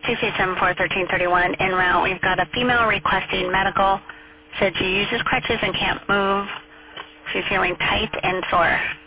6874-1331 en route. We've got a female requesting medical. Said she uses crutches and can't move. She's feeling tight and sore.